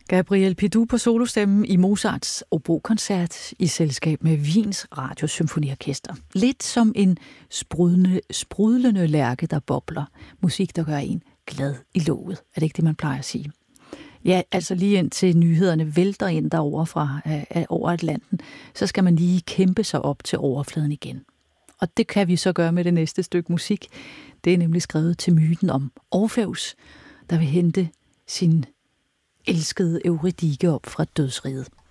Gabriel Pidou på solostemmen i Mozarts obokoncert i selskab med Wiens Radiosymfoniorkester. Lidt som en sprudlende lærke, der bobler. Musik, der gør en glad i låget. Er det ikke det, man plejer at sige? Ja, altså lige indtil nyhederne vælter ind derovre over Atlanten, så skal man lige kæmpe sig op til overfladen igen. Og det kan vi så gøre med det næste stykke musik. Det er nemlig skrevet til myten om Orfeus, der vil hente sin elskede Eurydike op fra dødsriget.